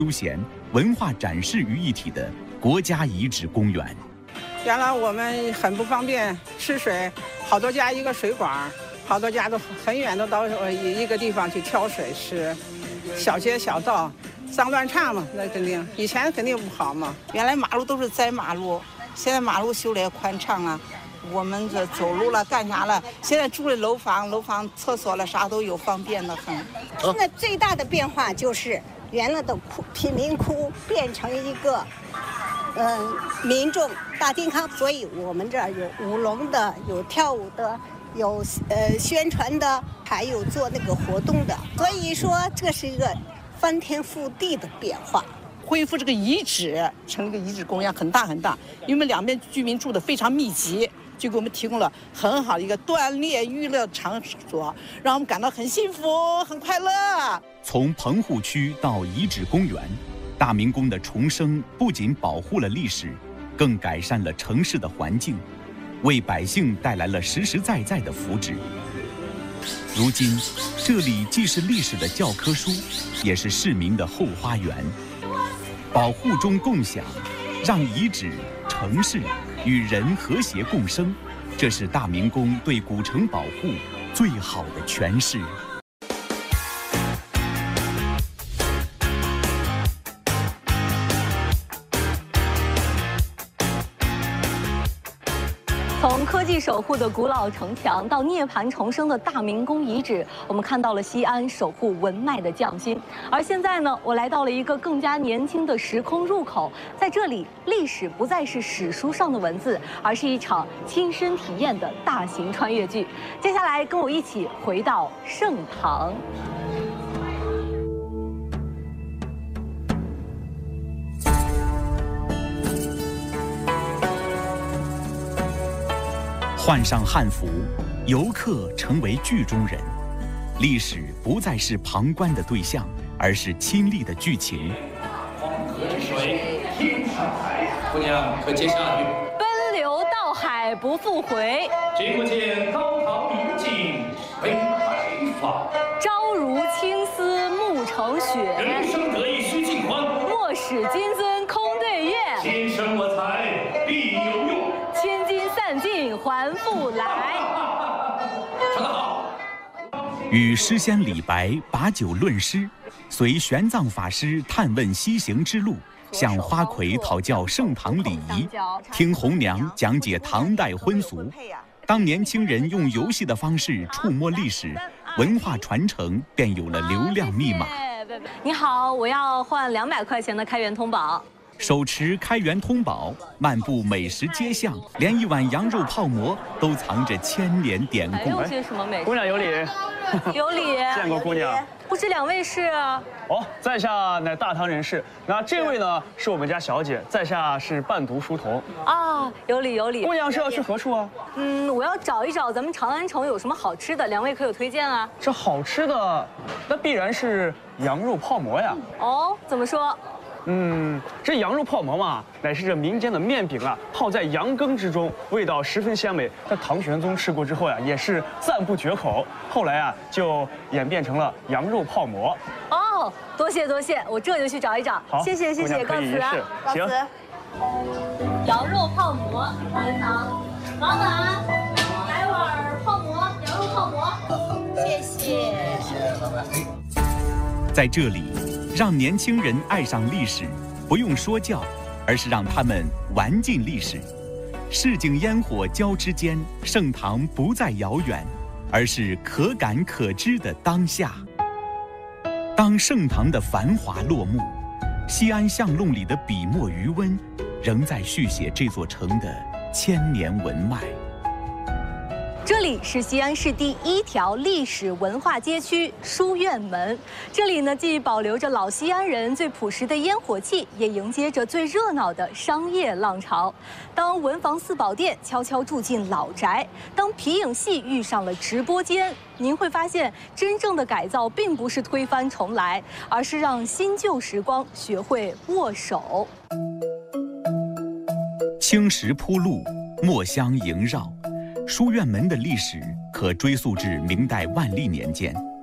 休闲、文化展示于一体的国家遗址公园。 原来我们很不方便吃水，好多家一个水管，好多家都很远的到一个地方去挑水吃，小街小道脏乱差嘛，那肯定以前肯定不好嘛。 原来马路都是窄马路，现在马路修得也宽敞了，我们这走路了干啥了？现在住的楼房厕所了啥都有，方便的很。 现在最大的变化就是原来的贫民窟变成一个民众大健康，所以我们这儿有舞龙的，有跳舞的，有宣传的，还有做那个活动的，所以说这是一个翻天覆地的变化。 恢复这个遗址，成一个遗址公园，很大很大，因为我们两边居民住的非常密集，就给我们提供了很好的一个锻炼娱乐场所，让我们感到很幸福很快乐。 从棚户区到遗址公园，大明宫的重生不仅保护了历史，更改善了城市的环境，为百姓带来了实实在在的福祉。如今，这里既是历史的教科书，也是市民的后花园。保护中共享，让遗址、城市与人和谐共生，这是大明宫对古城保护最好的诠释。 从科技守护的古老城墙到涅槃重生的大明宫遗址，我们看到了西安守护文脉的匠心。而现在呢，我来到了一个更加年轻的时空入口，在这里，历史不再是史书上的文字，而是一场亲身体验的大型穿越剧。接下来，跟我一起回到盛唐。 换上汉服，游客成为剧中人，历史不再是旁观的对象，而是亲历的剧情。 黄河之水天上来，姑娘可接下去。 奔流到海不复回， 君不见高堂明镜悲白发。 朝如青丝暮成雪， 人生得意须尽欢。 莫使金樽空对月， 今生我材必有用。 千金散尽还复来。 唱得好。 与诗仙李白把酒论诗，随玄奘法师探问西行之路，向花魁讨教盛唐礼仪，听红娘讲解唐代婚俗。当年轻人用游戏的方式触摸历史，文化传承便有了流量密码。 你好，我要换200块钱的开元通宝。 手持开元通宝，漫步美食街巷，连一碗羊肉泡馍都藏着千年典故。 还有些什么美食？ 姑娘有礼， 有礼。 见过姑娘。 不知两位是？ 哦，在下乃大唐人士。那这位呢，是我们家小姐，在下是伴读书童。 啊，有礼有礼。 姑娘是要去何处啊？ 我要找一找咱们长安城有什么好吃的，两位可有推荐啊？ 这好吃的，那必然是羊肉泡馍呀。 哦，怎么说？ 这羊肉泡馍嘛，乃是这民间的面饼啊，泡在羊羹之中，味道十分鲜美。那唐玄宗吃过之后呀，也是赞不绝口。后来啊，就演变成了羊肉泡馍。 哦，多谢多谢，我这就去找一找。 好， 谢谢谢谢，告辞啊， 告辞。 羊肉泡馍，您好，老板，来碗泡馍，羊肉泡馍。谢谢。 谢谢老板。 在这里，让年轻人爱上历史，不用说教，而是让他们玩进历史。市井烟火交织间，盛唐不再遥远，而是可感可知的当下。当盛唐的繁华落幕，西安巷弄里的笔墨余温，仍在续写这座城的千年文脉。 这里是西安市第1条历史文化街区书院门。这里呢，既保留着老西安人最朴实的烟火气，也迎接着最热闹的商业浪潮。当文房四宝殿悄悄住进老宅，当皮影戏遇上了直播间，您会发现，真正的改造并不是推翻重来，而是让新旧时光学会握手。 青石铺路，墨香萦绕。书院门的历史可追溯至明代万历年间，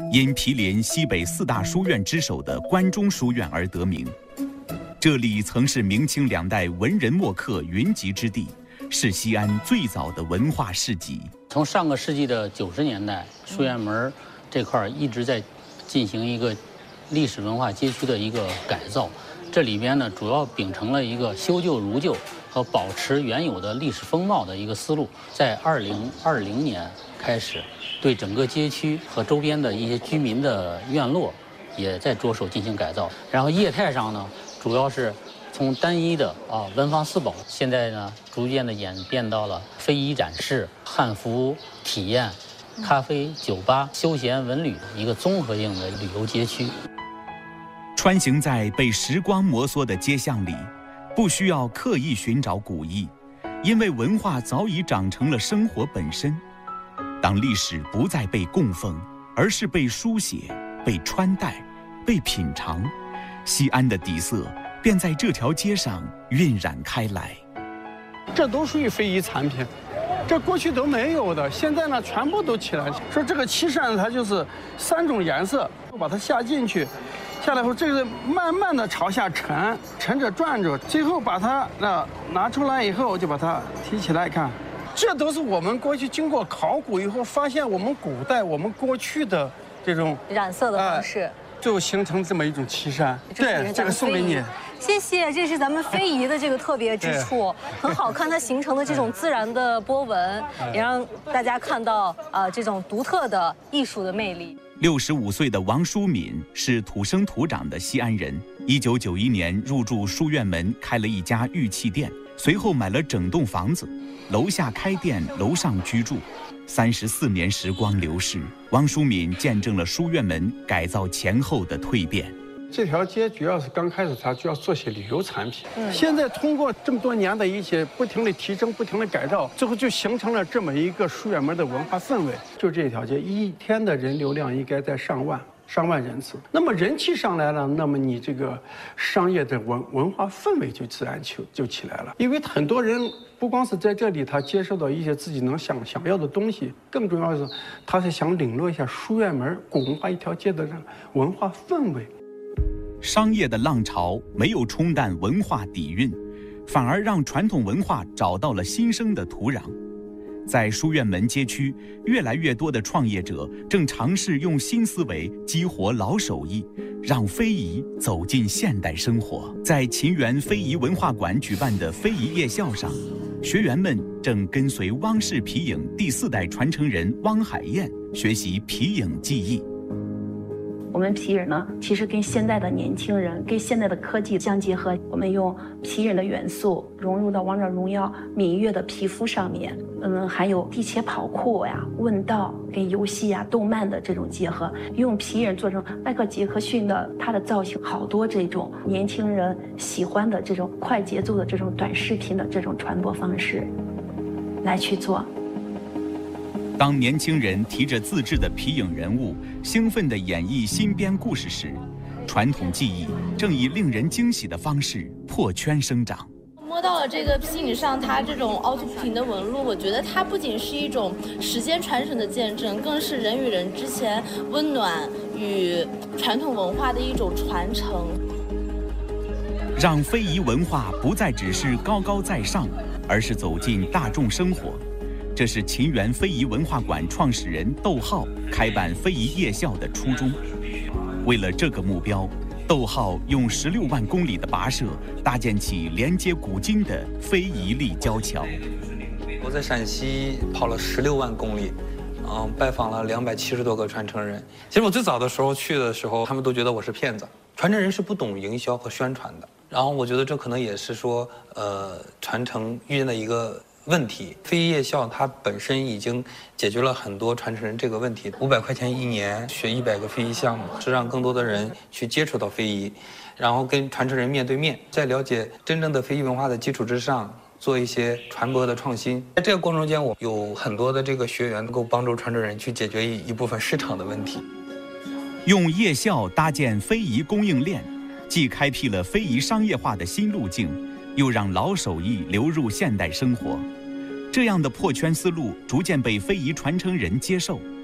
因毗邻西北4大书院之首的关中书院而得名。这里曾是明清2代文人墨客云集之地，是西安最早的文化市集。 从上个世纪的90年代，书院门这块一直在进行一个历史文化街区的一个改造。这里边呢，主要秉承了一个修旧如旧和保持原有的历史风貌的一个思路。在2020年开始，对整个街区和周边的一些居民的院落，也在着手进行改造。然后业态上呢，主要是从单一的文房四宝，现在呢逐渐的演变到了非遗展示、汉服体验、咖啡、酒吧、休闲文旅一个综合性的旅游街区。 穿行在被时光摩挲的街巷里，不需要刻意寻找古意，因为文化早已长成了生活本身。当历史不再被供奉，而是被书写、被穿戴、被品尝，西安的底色便在这条街上晕染开来。 这都属于非遗产品，这过去都没有的，现在呢全部都起来。说这个漆扇它就是3种颜色，把它下进去，下来后这个慢慢的朝下沉，沉着转着，最后把它拿出来以后就把它提起来看。这都是我们过去经过考古以后发现我们古代我们过去的这种染色的方式， 就形成这么一种漆扇。对，这个送给你。 谢谢，这是咱们非遗的这个特别之处，很好看，它形成的这种自然的波纹，也让大家看到这种独特的艺术的魅力。 65岁的王淑敏是土生土长的西安人，1991年入住书院门，开了一家玉器店，随后买了整栋房子，楼下开店，楼上居住。34年时光流逝，王淑敏见证了书院门改造前后的蜕变。 这条街主要是刚开始它就要做些旅游产品，现在通过这么多年的一些不停的提升、不停的改造，最后就形成了这么一个书院门的文化氛围。就这条街一天的人流量应该在上万人次，那么人气上来了，那么你这个商业的文化氛围就自然就起来了。因为很多人不光是在这里他接受到一些自己能想要的东西，更重要的是他是想领略一下书院门古文化一条街的文化氛围。 商业的浪潮没有冲淡文化底蕴，反而让传统文化找到了新生的土壤。在书院门街区，越来越多的创业者正尝试用新思维激活老手艺，让非遗走进现代生活。在秦园非遗文化馆举办的非遗夜校上，学员们正跟随汪氏皮影第4代传承人汪海燕学习皮影技艺。 我们皮影呢，其实跟现在的年轻人、跟现在的科技相结合，我们用皮影的元素融入到王者荣耀、芈月的皮肤上面，还有地切跑酷呀、问道跟游戏呀、动漫的这种结合，用皮影做成迈克尔·杰克逊的他的造型，好多这种年轻人喜欢的这种快节奏的这种短视频的这种传播方式来去做。 当年轻人提着自制的皮影人物，兴奋地演绎新编故事时，传统技艺正以令人惊喜的方式破圈生长。 摸到了这个皮影上它这种凹凸不平的纹路，我觉得它不仅是一种时间传承的见证，更是人与人之间温暖与传统文化的一种传承。 让非遗文化不再只是高高在上，而是走进大众生活。这是秦园非遗文化馆创始人窦浩开办非遗夜校的初衷。为了这个目标，窦浩用16万公里的跋涉，搭建起连接古今的非遗立交桥。 我在陕西跑了16万公里，拜访了270多个传承人。其实我最早的时候去的时候，他们都觉得我是骗子，传承人是不懂营销和宣传的。然后我觉得这可能也是说，传承遇见的一个问题。非遗夜校它本身已经解决了很多传承人这个问题，500块钱一年学100个非遗项目，是让更多的人去接触到非遗，然后跟传承人面对面，在了解真正的非遗文化的基础之上，做一些传播的创新。在这个过程中间，我有很多的这个学员能够帮助传承人去解决一部分市场的问题。 用夜校搭建非遗供应链，既开辟了非遗商业化的新路径，又让老手艺流入现代生活。这样的破圈思路逐渐被非遗传承人接受。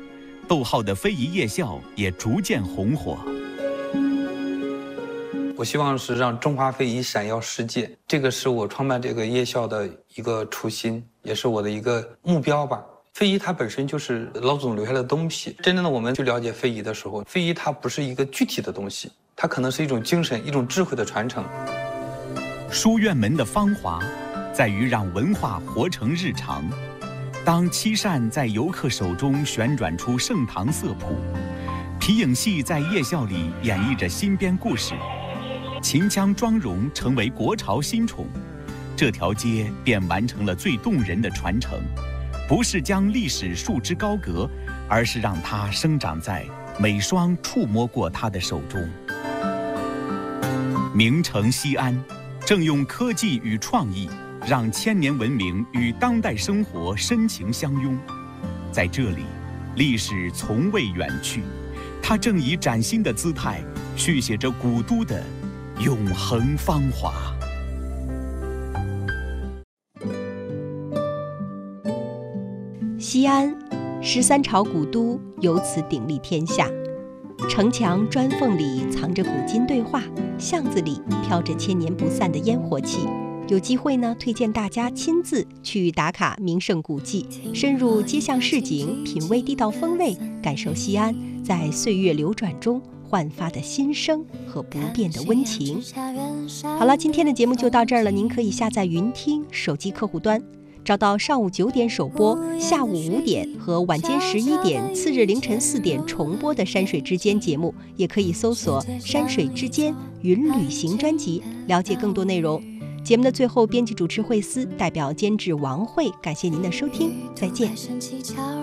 逗号的非遗夜校也逐渐红火。 我希望是让中华非遗闪耀世界，这个是我创办这个夜校的一个初心，也是我的一个目标吧。非遗它本身就是老祖宗留下的东西，真正的我们去了解非遗的时候，非遗它不是一个具体的东西，它可能是一种精神、一种智慧的传承。 书院门的芳华，在于让文化活成日常。当漆扇在游客手中旋转出盛唐色谱，皮影戏在夜校里演绎着新编故事，秦腔妆容成为国潮新宠，这条街便完成了最动人的传承。不是将历史束之高阁，而是让它生长在每双触摸过它的手中。名城西安，正用科技与创意，让千年文明与当代生活深情相拥。在这里，历史从未远去，它正以崭新的姿态，续写着古都的永恒芳华。 西安，13朝古都由此鼎立天下。城墙砖缝里藏着古今对话，巷子里飘着千年不散的烟火气。有机会呢，推荐大家亲自去打卡名胜古迹，深入街巷市井，品味地道风味，感受西安在岁月流转中焕发的新生和不变的温情。好了，今天的节目就到这儿了。您可以下载云听手机客户端，找到上午9点首播、下午5点和晚间11点、次日凌晨4点重播的《山水之间》节目，也可以搜索《山水之间云旅行》专辑，了解更多内容。节目的最后，编辑主持惠思代表监制王慧，感谢您的收听，再见。